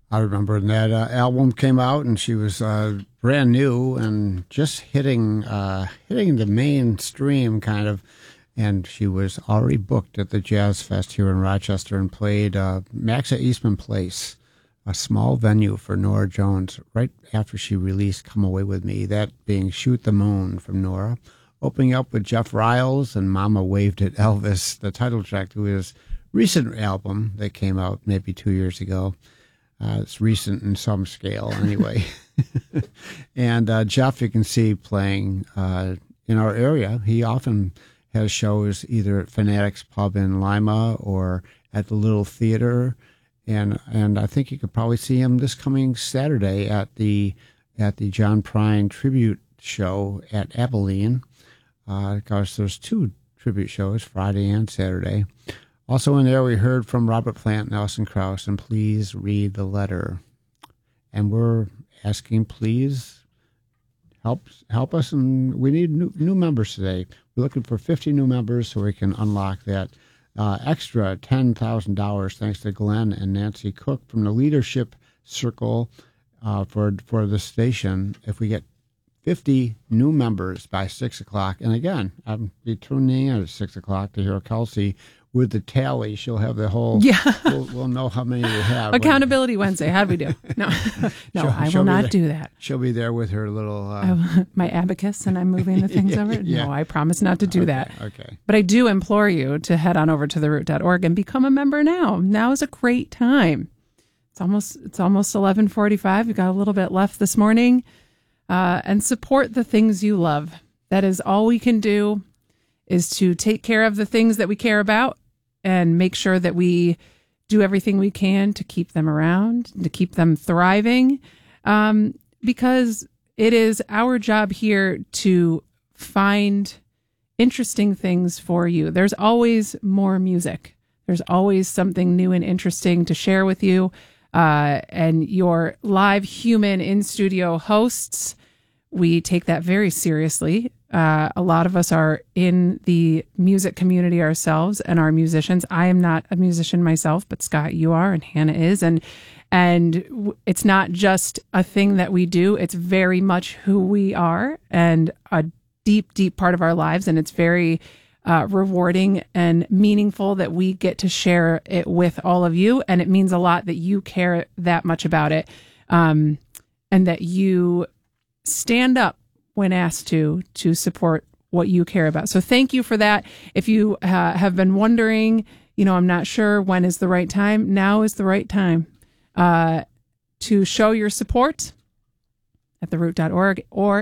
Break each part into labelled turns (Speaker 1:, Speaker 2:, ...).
Speaker 1: I remember when that album came out, and she was brand new and just hitting the mainstream kind of. And she was already booked at the Jazz Fest here in Rochester and played Max at Eastman Place, a small venue for Nora Jones, right after she released Come Away With Me, that being Shoot the Moon from Nora. Opening up with Jeff Riles and Mama Waved at Elvis, the title track to his recent album that came out maybe 2 years ago. It's recent in some scale anyway. And Jeff, you can see playing in our area. He often has shows either at Fanatics Pub in Lima or at the Little Theater, and I think you could probably see him this coming Saturday at the John Prine tribute show at Abilene. Because there's 2 tribute shows, Friday and Saturday. Also in there, we heard from Robert Plant and Nelson Krauss, and Please Read the Letter. And we're asking, please help us, and we need new members today. We're looking for 50 new members so we can unlock that extra $10,000 thanks to Glenn and Nancy Cook from the Leadership Circle for the station. If we get 50 new members by 6 o'clock, and again, I'll be tuning in at 6 o'clock to hear Kelsey with the tally. She'll have the whole, we'll know how many we have.
Speaker 2: Accountability Wednesday. How'd we do? No, I will not do that.
Speaker 1: She'll be there with her little...
Speaker 2: my abacus, and I'm moving the things over.
Speaker 1: Yeah.
Speaker 2: No, I promise not to do that.
Speaker 1: Okay.
Speaker 2: But I do implore you to head on over to theroot.org and become a member now. Now is a great time. It's almost 11:45. We've got a little bit left this morning. And support the things you love. That is all we can do, is to take care of the things that we care about and make sure that we do everything we can to keep them around, to keep them thriving, because it is our job here to find interesting things for you. There's always more music. There's always something new and interesting to share with you. And your live human in-studio hosts, we take that very seriously. A lot of us are in the music community ourselves and are musicians. I am not a musician myself, but Scott, you are, and Hannah is. And it's not just a thing that we do. It's very much who we are and a deep, deep part of our lives. And it's very rewarding and meaningful that we get to share it with all of you. And it means a lot that you care that much about it, and that you stand up when asked to support what you care about. So thank you for that. If you have been wondering, I'm not sure when is the right time. Now is the right time to show your support at theroot.org or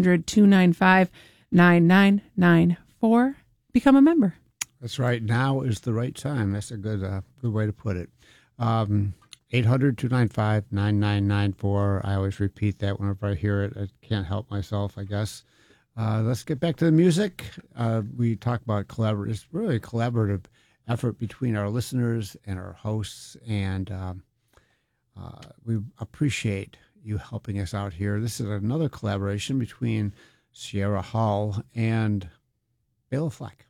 Speaker 2: 800-295-9994. Become a member.
Speaker 1: That's right. Now is the right time. That's a good way to put it. 800-295-9994. I always repeat that whenever I hear it. I can't help myself, I guess. Let's get back to the music. We talk about collaborative. It's really a collaborative effort between our listeners and our hosts, and we appreciate you helping us out here. This is another collaboration between Sierra Hull and Bela Fleck.